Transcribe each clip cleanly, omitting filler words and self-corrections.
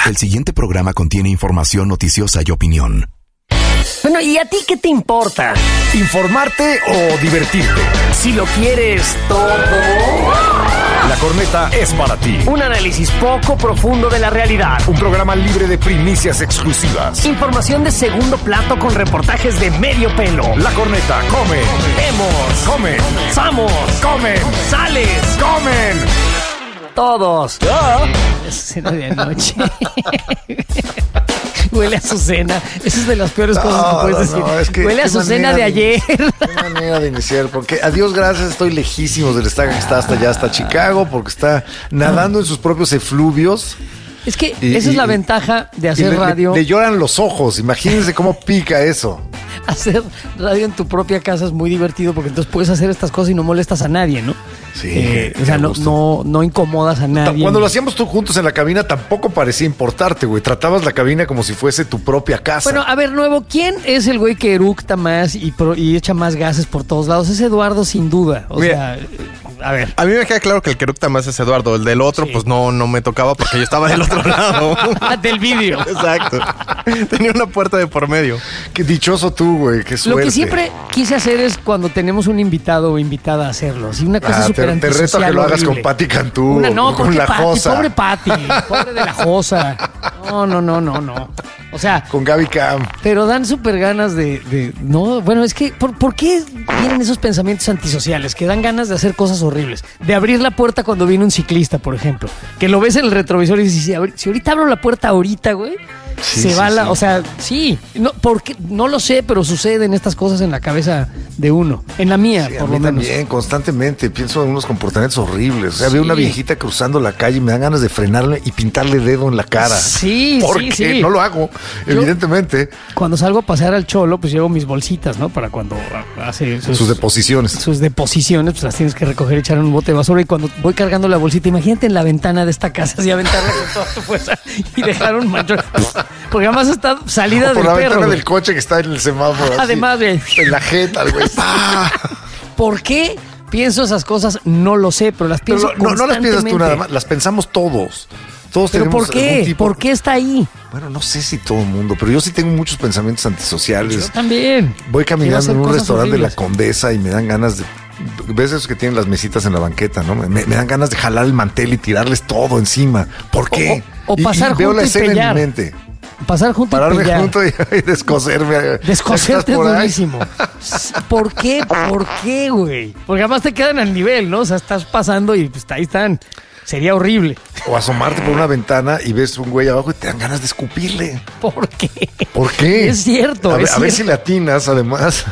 El siguiente programa contiene información noticiosa y opinión. Bueno, ¿y a ti qué te importa? ¿Informarte o divertirte? Si lo quieres todo. La Corneta es para ti. Un análisis poco profundo de la realidad. Un programa libre de primicias exclusivas. Información de segundo plato con reportajes de medio pelo. La Corneta come. Vemos. Comen. Somos. Comen. Sales. Comen. Todos. Es cena de anoche. Huele a Azucena. Esa es de las peores cosas que puedes decir. Es que huele a Azucena de ayer. Qué manera de iniciar, porque a Dios gracias estoy lejísimo del estaca que está hasta allá, hasta Chicago, porque está nadando en sus propios efluvios. Es que esa es la ventaja de hacer radio. Le lloran los ojos, imagínense cómo pica eso. Hacer radio en tu propia casa es muy divertido porque entonces puedes hacer estas cosas y no molestas a nadie, ¿no? Sí. O sea, no incomodas a nadie. Cuando lo hacíamos tú juntos en la cabina tampoco parecía importarte, güey. Tratabas la cabina como si fuese tu propia casa. Bueno, a ver, nuevo, ¿quién es el güey que eructa más y echa más gases por todos lados? Es Eduardo, sin duda. O sea, a ver. A mí me queda claro que el que eructa más es Eduardo. El del otro, pues no me tocaba porque yo estaba del otro lado. Del vídeo. Exacto. Tenía una puerta de por medio. Qué dichoso tú, güey. Qué suerte. Lo que siempre quise hacer es cuando tenemos un invitado o invitada a hacerlo. Si una cosa súper te reto a que lo hagas con Pati Cantú. Con la Pati, Josa. Pobre Pati. Pobre de la Josa. No. O sea, con Gaby Cam. Pero dan súper ganas de. No, bueno, es que. ¿Por qué vienen esos pensamientos antisociales? Que dan ganas de hacer cosas horribles. De abrir la puerta cuando viene un ciclista, por ejemplo. Que lo ves en el retrovisor y dices, si ahorita abro la puerta güey. Se va la. O sea, sí. No, porque, no lo sé, pero suceden estas cosas en la cabeza de uno. En la mía, por lo menos. También, constantemente. Pienso en unos comportamientos horribles. O sea, veo una viejita cruzando la calle y me dan ganas de frenarle y pintarle dedo en la cara. Sí, porque no lo hago, evidentemente. Cuando salgo a pasear al cholo, pues llevo mis bolsitas, ¿no? Para cuando hace sus deposiciones. Sus deposiciones, pues las tienes que recoger y echar en un bote de basura. Y cuando voy cargando la bolsita, imagínate en la ventana de esta casa, así aventarla con toda tu fuerza y dejar un manchón. Porque además está salida del perro. Por la ventana del coche que está en el semáforo. Además, güey. En la jeta, güey. ¿Por qué pienso esas cosas? No lo sé, pero las pienso constantemente. No las piensas tú nada más, las pensamos todos. Todos ¿Pero tenemos por qué? ¿Por qué está ahí? Bueno, no sé si todo el mundo, pero yo sí tengo muchos pensamientos antisociales. Yo también. Voy caminando en un restaurante de la Condesa y me dan ganas de... ¿Ves esos que tienen las mesitas en la banqueta, no? Me dan ganas de jalar el mantel y tirarles todo encima. ¿Por qué? O pasar junto veo la y escena pellar. en mi mente. Pasar junto Pararme y pellar. junto y descoserme. Descoserte es buenísimo. ¿Por qué? ¿Por qué, güey? Porque además te quedan al nivel, ¿no? O sea, estás pasando y pues ahí están. Sería horrible. O asomarte por una ventana y ves un güey abajo y te dan ganas de escupirle. ¿Por qué? ¿Por qué? Es cierto. A ver si le atinas, además.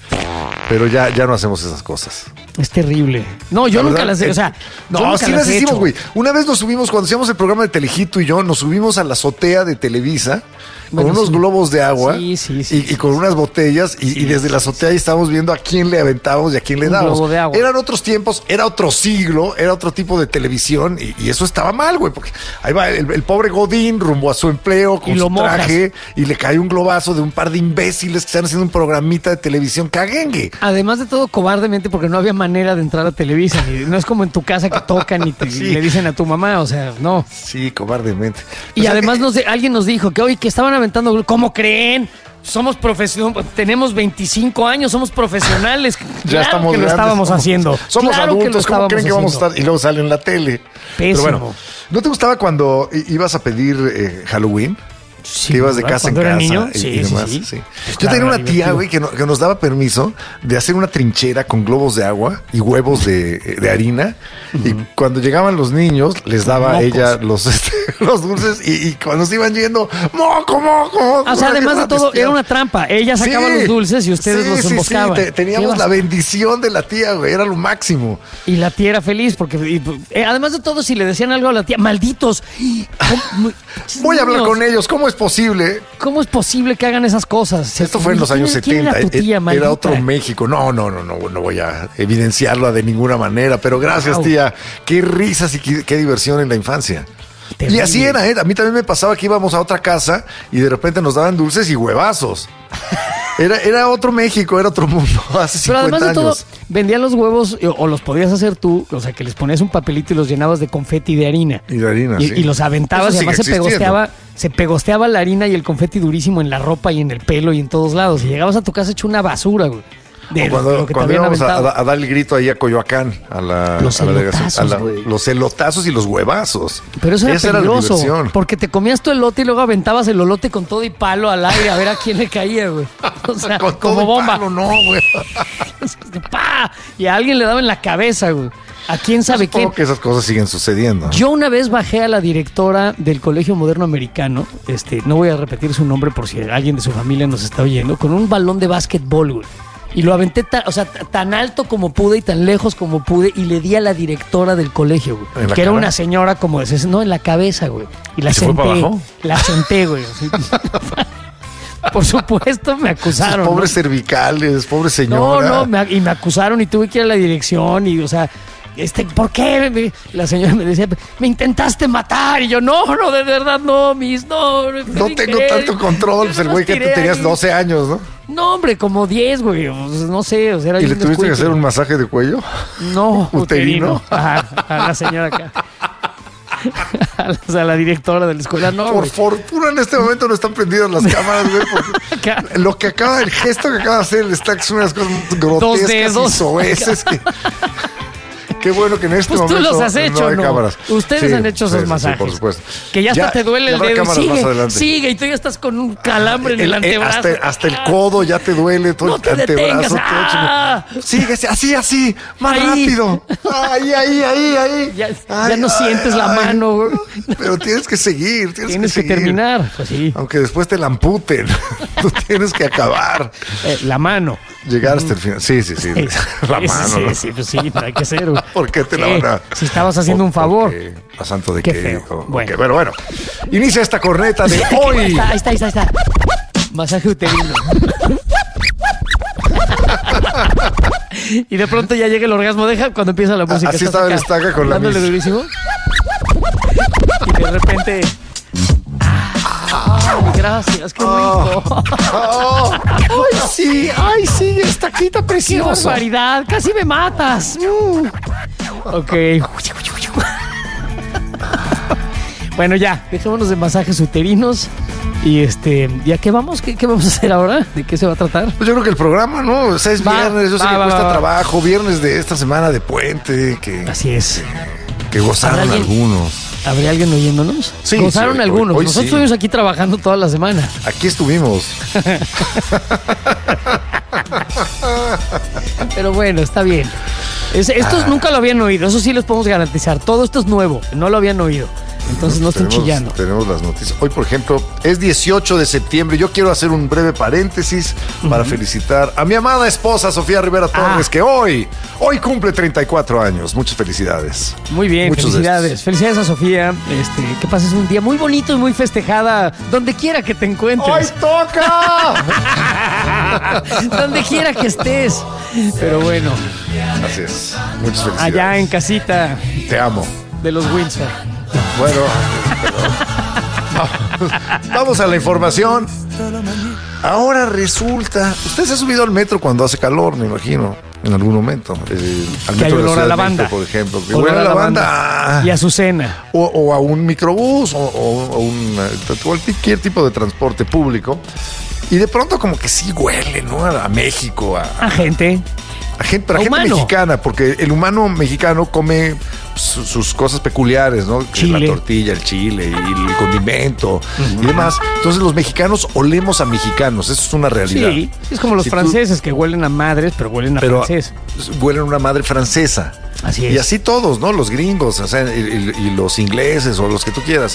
Pero ya no hacemos esas cosas. Es terrible. No, yo nunca las he, o sea, no, sí las hicimos, güey. Una vez nos subimos, cuando hacíamos el programa de Telehito y yo, nos subimos a la azotea de Televisa con unos globos de agua y con unas botellas y desde la azotea ahí estábamos viendo a quién le aventábamos y a quién le dábamos. Globo de agua. Eran otros tiempos, era otro siglo, era otro tipo de televisión y eso estaba mal, güey, porque ahí va el pobre Godín rumbo a su empleo con su traje y le cae un globazo de un par de imbéciles que están haciendo un programita de televisión caguengue. Además de todo, cobardemente, porque no había manera de entrar a Televisa. No es como en tu casa que tocan y le dicen a tu mamá, o sea, no. Sí, cobardemente. Y además alguien nos dijo que hoy que estaban aventando, ¿cómo creen? Somos profesionales, tenemos 25 años, somos profesionales. Ya estamos que lo estábamos haciendo. Somos claro adultos, ¿cómo creen que vamos a estar? Y luego sale en la tele. Pésimo. Pero bueno, ¿no te gustaba cuando ibas a pedir Halloween? Sí, que ibas de casa en casa niño, y demás. Sí. Pues yo tenía una tía, güey, que nos daba permiso de hacer una trinchera con globos de agua y huevos de harina. Y cuando llegaban los niños, les daba a ella los dulces y cuando se iban yendo, ¡moco! O sea, además de todo, era una trampa. Ella sacaba los dulces y ustedes los emboscaban. Sí. Teníamos la bendición de la tía, güey, era lo máximo. Y la tía era feliz porque, además de todo, si le decían algo a la tía, ¡malditos! Voy a hablar con ellos, ¿cómo es posible? ¿Cómo es posible que hagan esas cosas? Esto fue en los años 70. Era tu tía, era otro México. No voy a evidenciarlo de ninguna manera, pero gracias, tía. Qué risas y qué diversión en la infancia. Terrible. Y así era, ¿eh? A mí también me pasaba que íbamos a otra casa y de repente nos daban dulces y huevazos. Era otro México, era otro mundo hace 50 años. Pero además de todo, vendían los huevos o los podías hacer tú, o sea, que les ponías un papelito y los llenabas de confeti de harina. Y de harina, sí. Y los aventabas Eso y además sigue se pegosteaba la harina y el confeti durísimo en la ropa y en el pelo y en todos lados. Y llegabas a tu casa hecho una basura, güey. De O cuando, lo que te cuando habían íbamos aventado. a dar el grito ahí a Coyoacán, Los elotazos, güey. los elotazos y los huevazos. Pero eso era Esa peligroso, la diversión. porque te comías tu elote y luego aventabas el elote con todo y palo al aire a ver a quién le caía, güey. O sea, Con todo como y bomba. palo, no, güey. ¡Pah! Y a alguien le daba en la cabeza, güey. ¿A quién sabe quién? Supongo que esas cosas siguen sucediendo. Yo una vez bajé a la directora del Colegio Moderno Americano, no voy a repetir su nombre por si alguien de su familia nos está oyendo, con un balón de básquetbol, güey. Y lo aventé tan alto como pude y tan lejos como pude y le di a la directora del colegio, güey. ¿En la Que era cara? una señora como de 60, no, en la cabeza, güey. Y la ¿Y se fue para abajo? La senté, güey. Así. Por supuesto me acusaron. Pobres cervicales, pobre señora. No, me acusaron y tuve que ir a la dirección y, o sea, ¿por qué? La señora me decía, me intentaste matar. Y yo, no, de verdad, no, miss, no. No tengo tanto control. Pues el güey que tú tenías 12 años, ¿no? No, hombre, como 10, güey. No sé, o sea, era ¿Y yo le un tuviste que descuido. hacer un masaje de cuello? No, ¿Uterino? uterino. Ajá, a la señora acá. O sea, la directora de la escuela, no, Por güey. fortuna en este momento no están prendidas las cámaras, güey. Porque lo que el gesto que acaba de hacer el Stack es una de las cosas grotescas dedos. y soeces que... Qué bueno que en este Pues tú momento los has hecho, hay ¿no? cámaras. Ustedes han hecho esos masajes. Sí, por supuesto. Que ya hasta te duele el habrá dedo. cámaras más adelante. Sigue, y tú ya estás con un calambre en el antebrazo. Hasta el codo ya te duele, todo No el te antebrazo. detengas. todo ¡Ah! Sigue, así, más Ahí. rápido. Ahí. Ya no sientes la mano, güey. Pero tienes que seguir, tienes que seguir. terminar. Pues sí. Aunque después te la amputen. Tú tienes que acabar. La mano. Llegar hasta el final. Sí. La mano. ¿no? Sí, pues sí, no hay que ser, güey. ¿Por qué te la van a...? Si estabas haciendo un favor. ¿A santo de Qué qué? feo. Bueno. Bueno. Bueno. Inicia esta corneta de hoy. Ahí está. Masaje uterino. Y de pronto ya llega el orgasmo. Deja cuando empieza la música. Así estás estaba el acá, Estaca con la dándole mis. durísimo. Y de repente... ¡Ay, gracias! ¡Qué rico! Ay, sí, estaquita ¡Qué preciosa. barbaridad! ¡Casi me matas! Ok. Bueno, ya, dejémonos de masajes uterinos. Y ¿ya qué vamos? ¿Qué vamos a hacer ahora? ¿De qué se va a tratar? Pues yo creo que el programa, ¿no? O sea, es viernes, yo sé que cuesta trabajo, viernes de esta semana de puente, Así es. que gozaron algunos. ¿Habría alguien oyéndonos? Sí, Gozaron sí, algunos. hoy Nosotros sí. estuvimos aquí trabajando toda la semana. Aquí estuvimos. Pero bueno, está bien. Estos nunca lo habían oído, eso sí les podemos garantizar. Todo esto es nuevo, no lo habían oído. Entonces no estén chillando. Tenemos las noticias. Hoy, por ejemplo, es 18 de septiembre. Yo quiero hacer un breve paréntesis para felicitar a mi amada esposa, Sofía Rivera Torres, que hoy cumple 34 años. Muchas felicidades. Muy bien, Muchos felicidades. Felicidades a Sofía. Que pases un día muy bonito y muy festejada donde quiera que te encuentres. ¡Hoy toca! Donde quiera que estés. Pero bueno, Así es. Muchas felicidades. allá en casita Te amo. de los Windsor. Bueno, vamos a la información. Ahora resulta, usted se ha subido al metro cuando hace calor, me imagino, en algún momento. Al Que hay metro de olor a Ciudad de lavanda. México, por ejemplo. Que Olor huele a a lavanda. Y a su cena. O a un microbús o cualquier tipo de transporte público. Y de pronto como que sí huele, ¿no? A México, A gente. pero a gente humano. mexicana, porque el humano mexicano come sus cosas peculiares, ¿no? Que es Chile. la tortilla, el chile y el condimento y demás. Entonces los mexicanos olemos a mexicanos, eso es una realidad. Sí, es como los Si tú- franceses que huelen a madres, pero huelen a francés. huelen a una madre francesa. Así es. Y así todos, ¿no? Los gringos, o sea, y los ingleses o los que tú quieras.